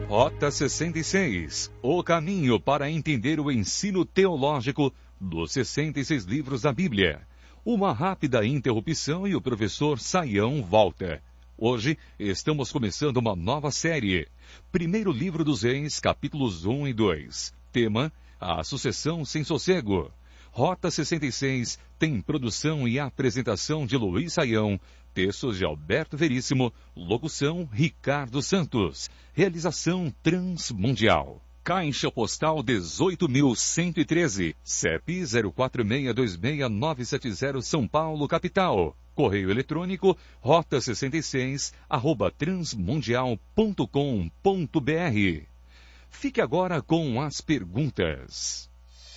Rota 66, o caminho para entender o ensino teológico dos 66 livros da Bíblia. Uma rápida interrupção e o professor Saião volta. Hoje estamos começando uma nova série. Primeiro livro dos Reis, capítulos 1 e 2. Tema, a sucessão sem sossego. Rota 66 tem produção e apresentação de Luiz Saião, textos de Alberto Veríssimo, locução Ricardo Santos, realização Transmundial. Caixa Postal 18.113, CEP 04626970 São Paulo, capital. Correio eletrônico rota66@transmundial.com.br. Fique agora com as perguntas.